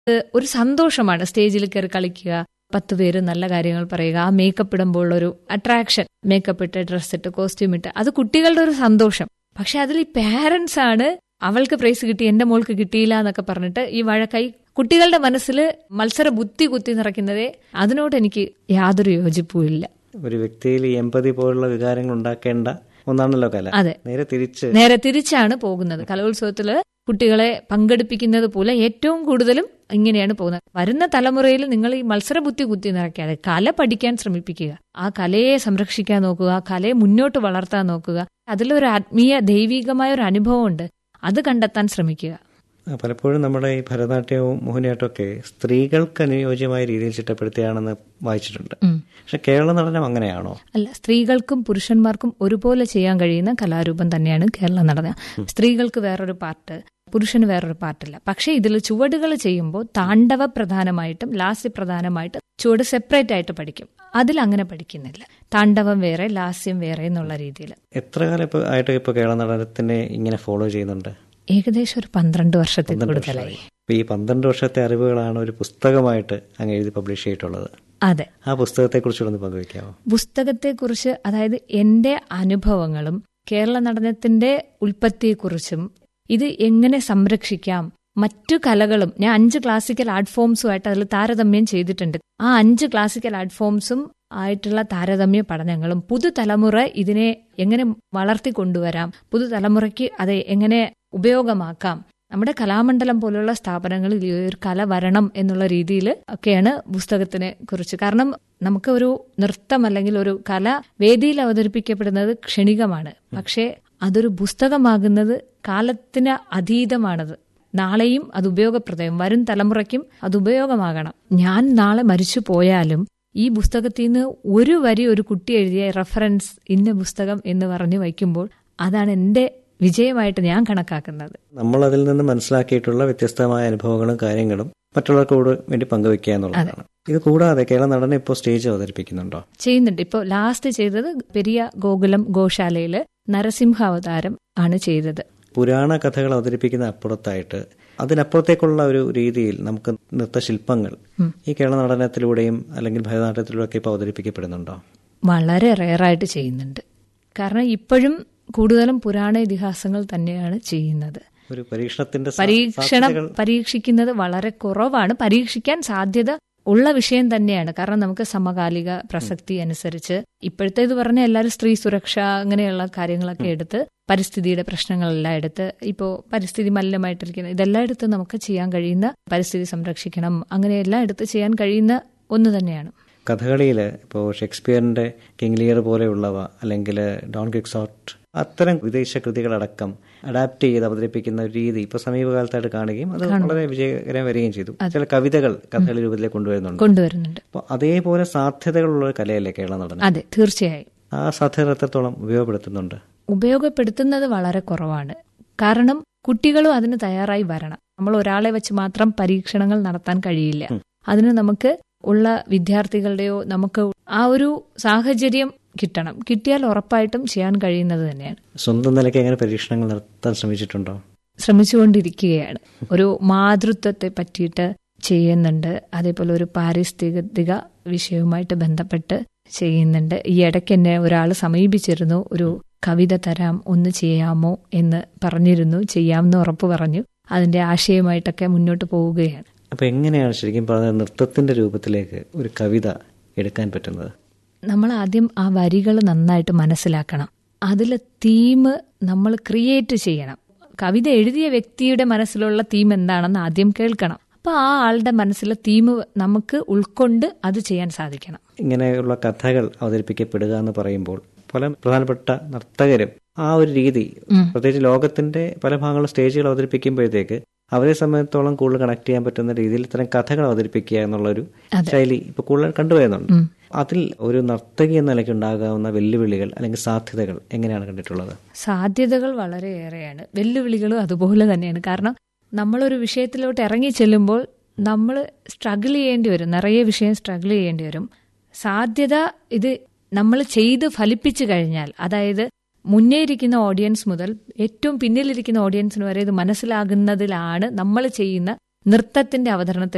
ഒരു സന്തോഷമാണ് സ്റ്റേജിൽ കയറി കളിക്കുക, 10 പേര് നല്ല കാര്യങ്ങൾ പറയുക, ആ മേക്കപ്പ് ഇടുമ്പോൾ ഒരു അട്രാക്ഷൻ, മേക്കപ്പ് ഇട്ട്, ഡ്രസ് ഇട്ട്, കോസ്റ്റ്യൂം ഇട്ട്, അത് കുട്ടികളുടെ ഒരു സന്തോഷം. പക്ഷെ അതിൽ ഈ പാരന്റ്സ് ആണ് അവൾക്ക് പ്രൈസ് കിട്ടി, എന്റെ മോൾക്ക് കിട്ടിയില്ല എന്നൊക്കെ പറഞ്ഞിട്ട് ഈ വഴക്കായി കുട്ടികളുടെ മനസ്സിൽ മത്സര ബുദ്ധി കുത്തി നിറയ്ക്കുന്നതേ, അതിനോട് എനിക്ക് യാതൊരു യോജിപ്പുമില്ല. ഒരു വ്യക്തിയിൽ എമ്പതി പോലുള്ള വികാരങ്ങൾ ഉണ്ടാക്കേണ്ട ഒന്നാണല്ലോ കല. അതെ, നേരെ തിരിച്ചാണ് പോകുന്നത്. കലോത്സവത്തില് കുട്ടികളെ പങ്കെടുപ്പിക്കുന്നത് പോലെ ഏറ്റവും കൂടുതലും ഇങ്ങനെയാണ് പോകുന്നത്. വരുന്ന തലമുറയിൽ നിങ്ങൾ ഈ മത്സരബുദ്ധി കുത്തി നിറയ്ക്കാതെ കല പഠിക്കാൻ ശ്രമിപ്പിക്കുക, ആ കലയെ സംരക്ഷിക്കാൻ നോക്കുക, ആ കലയെ മുന്നോട്ട് വളർത്താൻ നോക്കുക. അതിലൊരു ആത്മീയ ദൈവികമായ ഒരു അനുഭവം ഉണ്ട്, അത് കണ്ടെത്താൻ ശ്രമിക്കുക. പലപ്പോഴും നമ്മുടെ ഈ ഭരതനാട്യവും മോഹിനിയാട്ടവും ഒക്കെ സ്ത്രീകൾക്ക് അനുയോജ്യമായ രീതിയിൽ ചിട്ടപ്പെടുത്തിയാണെന്ന് വായിച്ചിട്ടുണ്ട്. പക്ഷെ കേരള നടനം അങ്ങനെയാണോ? അല്ല, സ്ത്രീകൾക്കും പുരുഷന്മാർക്കും ഒരുപോലെ ചെയ്യാൻ കഴിയുന്ന കലാരൂപം തന്നെയാണ് കേരള നടനം. സ്ത്രീകൾക്ക് വേറൊരു പാർട്ട്, പുരുഷന് വേറൊരു പാർട്ടില്ല. പക്ഷെ ഇതിൽ ചുവടുകൾ ചെയ്യുമ്പോൾ താണ്ഡവ പ്രധാനമായിട്ടും ലാസ്യ പ്രധാനമായിട്ടും ചുവട് സെപ്പറേറ്റ് ആയിട്ട് പഠിക്കും. അതിൽ അങ്ങനെ പഠിക്കുന്നില്ല. താണ്ഡവം വേറെ, ലാസ്യം വേറെ എന്നുള്ള രീതിയിൽ. എത്ര കാലം ആയിട്ട് ഇപ്പൊ കേരള നടനത്തിനെ ഇങ്ങനെ ഫോളോ ചെയ്യുന്നുണ്ട്? ഏകദേശം ഒരു 12 വർഷത്തിൽ കൂടുതലായി. ഈ 12 വർഷത്തെ അറിവുകളാണ് ഒരു പുസ്തകമായിട്ട് അങ്ങ് എഴുതി പബ്ലിഷ് ചെയ്തിട്ടുള്ളത്. അതെ. ആ പുസ്തകത്തെ കുറിച്ചൊന്ന് പങ്കുവെക്കാമോ? പുസ്തകത്തെക്കുറിച്ച്, അതായത് എന്റെ അനുഭവങ്ങളും കേരള നടനത്തിന്റെ ഉൽപ്പത്തിയെക്കുറിച്ചും ഇത് എങ്ങനെ സംരക്ഷിക്കാം, മറ്റു കലകളും, ഞാൻ 5 ക്ലാസിക്കൽ ആർട്ട് ഫോംസുമായിട്ട് അതിൽ താരതമ്യം ചെയ്തിട്ടുണ്ട്. ആ 5 ക്ലാസിക്കൽ ആർട്ട് ഫോംസും ആയിട്ടുള്ള താരതമ്യ പഠനങ്ങളും പുതുതലമുറ ഇതിനെ എങ്ങനെ വളർത്തിക്കൊണ്ടുവരാം, പുതുതലമുറയ്ക്ക് അത് എങ്ങനെ ഉപയോഗമാക്കാം, നമ്മുടെ കലാമണ്ഡലം പോലുള്ള സ്ഥാപനങ്ങളിൽ ഈ ഒരു കല വരണം എന്നുള്ള രീതിയിൽ ഒക്കെയാണ് പുസ്തകത്തിനെ കുറിച്ച്. കാരണം നമുക്ക് ഒരു നൃത്തം അല്ലെങ്കിൽ ഒരു കല വേദിയിൽ അവതരിപ്പിക്കപ്പെടുന്നത് ക്ഷണികമാണ്. പക്ഷേ അതൊരു പുസ്തകമാകുന്നത് കാലത്തിന് അതീതമാണത്. നാളെയും അത് ഉപയോഗപ്രദം, വരും തലമുറയ്ക്കും അത് ഉപയോഗമാകണം. ഞാൻ നാളെ മരിച്ചു പോയാലും ഈ പുസ്തകത്തിൽ നിന്ന് ഒരു വരി ഒരു കുട്ടി എഴുതിയ റെഫറൻസ് ഇന്ന പുസ്തകം എന്ന് പറഞ്ഞു വയ്ക്കുമ്പോൾ അതാണ് എന്റെ വിജയമായിട്ട് ഞാൻ കണക്കാക്കുന്നത്. നമ്മൾ അതിൽ നിന്ന് മനസ്സിലാക്കിയിട്ടുള്ള വ്യത്യസ്തമായ അനുഭവങ്ങളും കാര്യങ്ങളും മറ്റുള്ളവർക്ക് വേണ്ടി പങ്കുവെക്കുക എന്നുള്ളതാണ്. ഇത് കൂടാതെ കേരള നടനം ഇപ്പോൾ സ്റ്റേജ് അവതരിപ്പിക്കുന്നുണ്ടോ? ചെയ്യുന്നുണ്ട്. ഇപ്പോൾ ലാസ്റ്റ് ചെയ്തത് പെരിയ ഗോകുലം ഗോശാലയില് നരസിംഹാവതാരം ആണ് ചെയ്തത്. പുരാണ കഥകൾ അവതരിപ്പിക്കുന്ന അപ്പുറത്തായിട്ട് അതിനപ്പുറത്തേക്കുള്ള ഒരു രീതിയിൽ നമുക്ക് നൃത്തശില്പങ്ങൾ ഈ കേരള നടനത്തിലൂടെയും അല്ലെങ്കിൽ ഭരതനാട്യത്തിലൂടെ ഒക്കെ ഇപ്പോൾ അവതരിപ്പിക്കപ്പെടുന്നുണ്ടോ? വളരെ റെയറായിട്ട് ചെയ്യുന്നുണ്ട്. കാരണം ഇപ്പോഴും കൂടുതലും പുരാണ ഇതിഹാസങ്ങൾ തന്നെയാണ് ചെയ്യുന്നത്. ഒരു പരീക്ഷണത്തിന്റെ പരീക്ഷിക്കുന്നത് വളരെ കുറവാണ്. പരീക്ഷിക്കാൻ സാധ്യത ഉള്ള വിഷയം തന്നെയാണ്. കാരണം നമുക്ക് സമകാലിക പ്രസക്തി അനുസരിച്ച് ഇപ്പോഴത്തെ ഇത് പറഞ്ഞ എല്ലാവരും സ്ത്രീ സുരക്ഷ അങ്ങനെയുള്ള കാര്യങ്ങളൊക്കെ എടുത്ത്, പരിസ്ഥിതിയുടെ പ്രശ്നങ്ങളെല്ലാം എടുത്ത്, ഇപ്പോ പരിസ്ഥിതി മലിനമായിട്ടിരിക്കുന്ന ഇതെല്ലാം എടുത്ത് നമുക്ക് ചെയ്യാൻ കഴിയുന്ന, പരിസ്ഥിതി സംരക്ഷിക്കണം, അങ്ങനെയെല്ലാം എടുത്ത് ചെയ്യാൻ കഴിയുന്ന ഒന്ന് തന്നെയാണ്. കഥകളിയില് ഇപ്പോൾ ഷേക്സ്പിയറിന്റെ കിങ് ലിയർ പോലെയുള്ളവ അല്ലെങ്കിൽ ഡോൺ ക്വിക്സോട്ട് അത്തരം വിദേശ കൃതികളടക്കം അഡാപ്റ്റ് ചെയ്ത് അവതരിപ്പിക്കുന്ന ഒരു രീതി ഇപ്പൊ സമീപകാലത്തായിട്ട് കാണുകയും അത് വളരെ വിജയകരം വരികയും ചെയ്തു. ചില കവിതകൾ കഥകളി രൂപത്തിലേക്ക് കൊണ്ടുവരുന്നുണ്ട്. അപ്പോൾ അതേപോലെ സാധ്യതകളുള്ള ഒരു കലയല്ലേ കേരള നടനം? അതെ, തീർച്ചയായും. ആ സാധ്യത എത്രത്തോളം ഉപയോഗപ്പെടുത്തുന്നുണ്ട്? ഉപയോഗപ്പെടുത്തുന്നത് വളരെ കുറവാണ്. കാരണം കുട്ടികളും അതിന് തയ്യാറായി വരണം. നമ്മൾ ഒരാളെ വെച്ച് മാത്രം പരീക്ഷണങ്ങൾ നടത്താൻ കഴിയില്ല. അതിന് നമുക്ക് ഉള്ള വിദ്യാർത്ഥികളുടെയോ നമുക്ക് ആ ഒരു സാഹചര്യം കിട്ടണം. കിട്ടിയാൽ ഉറപ്പായിട്ടും ചെയ്യാൻ കഴിയുന്നത് തന്നെയാണ്. സ്വന്തം നിലയ്ക്ക് എങ്ങനെ പരീക്ഷണങ്ങൾ നടത്താൻ ശ്രമിച്ചിട്ടുണ്ടോ? ശ്രമിച്ചുകൊണ്ടിരിക്കുകയാണ്. ഒരു മാതൃത്വത്തെ പറ്റിയിട്ട് ചെയ്യുന്നുണ്ട്. അതേപോലെ ഒരു പാരിസ്ഥിതിക വിഷയവുമായിട്ട് ബന്ധപ്പെട്ട് ചെയ്യുന്നുണ്ട്. ഈ ഇടയ്ക്ക് എന്നെ ഒരാൾ സമീപിച്ചിരുന്നു, ഒരു കവിത തരാം, ഒന്ന് ചെയ്യാമോ എന്ന് പറഞ്ഞിരുന്നു. ചെയ്യാമെന്ന് ഉറപ്പ് പറഞ്ഞു. അതിന്റെ ആശയമായിട്ടൊക്കെ മുന്നോട്ട് പോവുകയാണ്. അപ്പൊ എങ്ങനെയാണ് ശരിക്കും പറഞ്ഞത് നൃത്തത്തിന്റെ രൂപത്തിലേക്ക് ഒരു കവിത എടുക്കാൻ പറ്റുന്നത്? നമ്മൾ ആദ്യം ആ വരികൾ നന്നായിട്ട് മനസ്സിലാക്കണം. അതിലെ തീം നമ്മൾ ക്രിയേറ്റ് ചെയ്യണം. കവിത എഴുതിയ വ്യക്തിയുടെ മനസ്സിലുള്ള തീം എന്താണെന്ന് ആദ്യം കേൾക്കണം. അപ്പൊ ആ ആളുടെ മനസ്സിലെ തീം നമുക്ക് ഉൾക്കൊണ്ട് അത് ചെയ്യാൻ സാധിക്കണം. ഇങ്ങനെയുള്ള കഥകൾ അവതരിപ്പിക്കപ്പെടുക എന്ന് പറയുമ്പോൾ പല പ്രധാനപ്പെട്ട നർത്തകരും ആ ഒരു രീതി, പ്രത്യേകിച്ച് ലോകത്തിന്റെ പല ഭാഗങ്ങളും സ്റ്റേജുകൾ അവതരിപ്പിക്കുമ്പോഴത്തേക്ക് അവരെ സംബന്ധിച്ചോളം കൂടുതൽ കണക്ട് ചെയ്യാൻ പറ്റുന്ന രീതിയിൽ ഇത്തരം കഥകൾ അവതരിപ്പിക്കുക എന്നുള്ളൊരു ശൈലി ഇപ്പൊ കൂടുതൽ കണ്ടുവരുന്നുണ്ട്. അതിൽ ഒരു നർത്തകി എന്ന നിലയ്ക്ക് ഉണ്ടാകാവുന്ന വെല്ലുവിളികൾ അല്ലെങ്കിൽ സാധ്യതകൾ എങ്ങനെയാണ് കണ്ടിട്ടുള്ളത്? സാധ്യതകൾ വളരെയേറെയാണ്, വെല്ലുവിളികളും അതുപോലെ തന്നെയാണ്. കാരണം നമ്മളൊരു വിഷയത്തിലോട്ട് ഇറങ്ങി ചെല്ലുമ്പോൾ നമ്മൾ സ്ട്രഗിൾ ചെയ്യേണ്ടി വരും, നിറയെ വിഷയം സ്ട്രഗിൾ ചെയ്യേണ്ടി വരും. സാധ്യത ഇത് നമ്മൾ ചെയ്ത് ഫലിപ്പിച്ചു കഴിഞ്ഞാൽ, അതായത് മുന്നേ ഇരിക്കുന്ന ഓഡിയൻസ് മുതൽ ഏറ്റവും പിന്നിലിരിക്കുന്ന ഓഡിയൻസിന് വരെ ഇത് മനസ്സിലാകുന്നതിലാണ് നമ്മൾ ചെയ്യുന്ന നൃത്തത്തിന്റെ അവതരണത്തിൽ